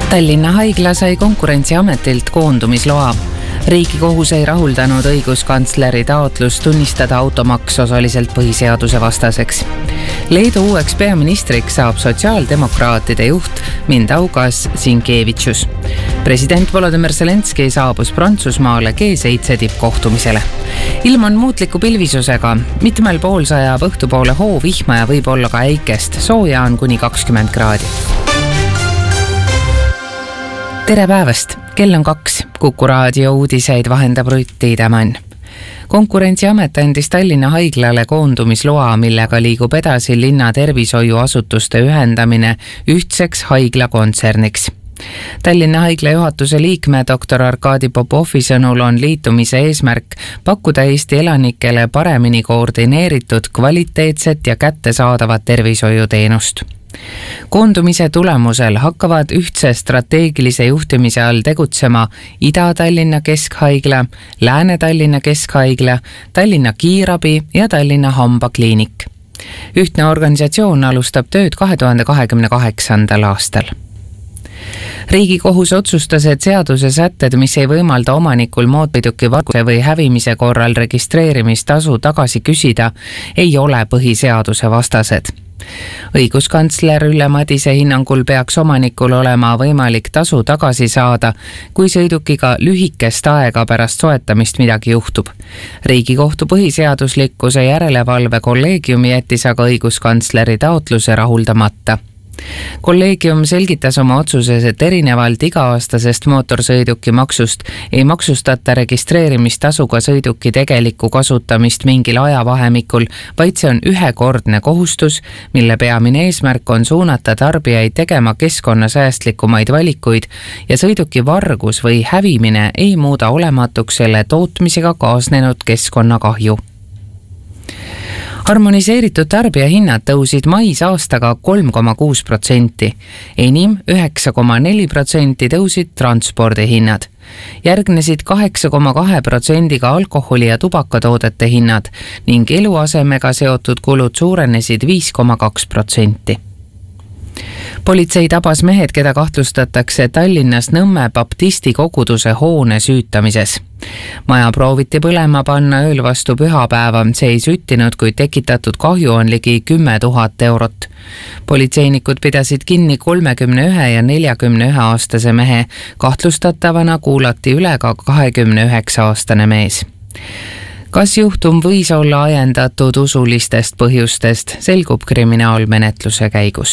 Tallinna haigla sai Konkurentsiametilt koondumisloa. Riigikohus ei rahuldanud õiguskantsleri taotlust tunnistada automaks osaliselt põhiseaduse vastaseks. Leedu uueks peaministriks saab sotsiaaldemokraatide juht Mindaugas Sinkevicius. President Volodymyr Zelenski saabus Prantsusmaale G7 tippkohtumisele. Ilm on muutliku pilvisusega, mitmel pool sajab õhtupoole hoovihma ja võib olla ka äikest, sooja on kuni 20 kraadi. Tere päevast! Kell on 2. Kuku raadio uudiseid vahendab Rutt Tiidemann. Konkurentsiamet andis Tallinna haiglale koondumisloa, millega liigub edasi linna tervishoiuasutuste ühendamine ühtseks haiglakontserniks. Tallinna haigla juhatuse liikme Dr. Arkadi Popovi sõnul on liitumise eesmärk pakkuda Eesti elanikele paremini koordineeritud, kvaliteetset ja kättesaadavat tervishoiuteenust. Koondumise tulemusel hakkavad ühtse strateegilise juhtimise all tegutsema Ida-Tallinna Keskhaigla, Lääne-Tallinna Keskhaigla, Tallinna Kiirabi ja Tallinna Hambakliinik. Ühtne organisatsioon alustab tööd 2028. aastal. Riigikohus otsustas, et seaduse sätted, mis ei võimalda omanikul mootorsõiduki varguse või hävimise korral registreerimistasu tagasi küsida, ei ole põhiseaduse vastased. Õiguskantsler Ülle Madise hinnangul peaks omanikul olema võimalik tasu tagasi saada, kui sõidukiga lühikest aega pärast soetamist midagi juhtub. Riigikohtu põhiseaduslikkuse järelevalve kolleegium jättis aga õiguskantsleri taotluse rahuldamata. Kolleegium selgitas oma otsuses, et erinevalt iga-aastasest mootorsõiduki maksust ei maksustata registreerimistasuga sõiduki tegelikku kasutamist mingil ajavahemikul, vaid see on ühekordne kohustus, mille peamine eesmärk on suunata tarbijaid tegema keskkonnasäästlikumaid valikuid ja sõiduki vargus või hävimine ei muuda olematuks selle tootmisega kaasnenud keskkonnakahju. Harmoniseeritud tarbijahinnad tõusid mais aastaga 3,6%. Enim 9,4% tõusid transpordihinnad. Järgnesid 8,2% alkoholi- ja tubakatoodete hinnad ning eluasemega seotud kulud suurenesid 5,2%. Politsei tabas mehed, keda kahtlustatakse Tallinnas Nõmme baptisti koguduse hoone süütamises. Maja prooviti põlema panna ööl vastu pühapäeva, see ei süttinud, kuid tekitatud kahju on ligi 10 000 eurot. Politseinikud pidasid kinni 31 ja 41-aastase mehe, kahtlustatavana kuulati üle ka 29-aastane mees. Kas juhtum võis olla ajendatud usulistest põhjustest, selgub kriminaalmenetluse käigus.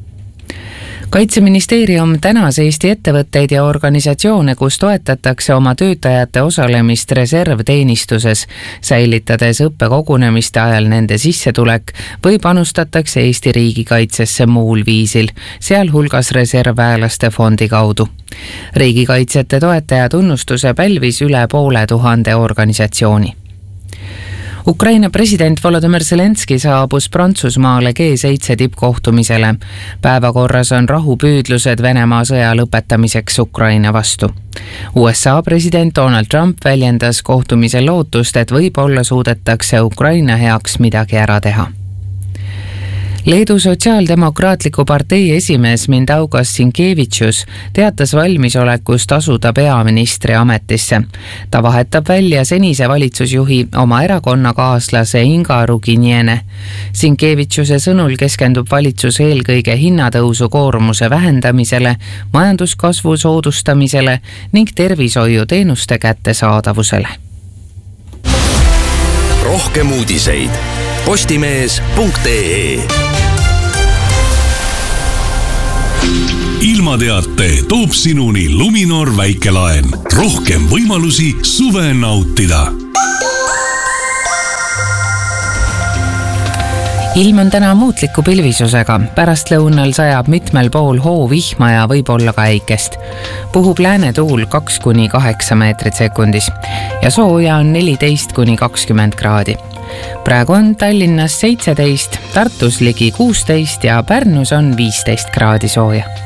Kaitseministeerium tänas Eesti ettevõtteid ja organisatsioone, kus toetatakse oma töötajate osalemist reservteenistuses, säilitades õppekogunemiste ajal nende sissetulek või panustatakse Eesti riigikaitsesse muul viisil, sealhulgas reservväelaste fondi kaudu. Riigikaitsjate toetaja tunnustuse pälvis üle 500 organisatsiooni. Ukraina president Volodymyr Zelenski saabus Prantsusmaale G7 tippkohtumisele. Päevakorras on rahupüüdlused Venemaa sõja lõpetamiseks Ukraina vastu. USA president Donald Trump väljendas kohtumisel lootust, et võib-olla suudetakse Ukraina heaks midagi ära teha. Leedu sotsiaaldemokraatliku partei esimees Mindaugas Sinkevicius teatas valmisolekust asuda peaministri ametisse. Ta vahetab välja senise valitsusjuhi oma erakonnakaaslase Inga Ruginiene. Sinkeviciuse sõnul keskendub valitsus eelkõige hinnatõusu koormuse vähendamisele, majanduskasvu soodustamisele ning tervishoiuteenuste kättesaadavusele. Rohkem uudiseid postimees.ee. Ilmateate toob sinuni Luminor väikelaen. Rohkem võimalusi suve nautida. Ilm on täna muutliku pilvisusega. Pärastlõunal sajab mitmel pool hoovihma ja võib olla ka äikest. Puhub läänetuul 2–8 meetrit sekundis ja sooja on 14–20 kraadi. Praegu on Tallinnas 17, Tartus ligi 16 ja Pärnus on 15 kraadi sooja.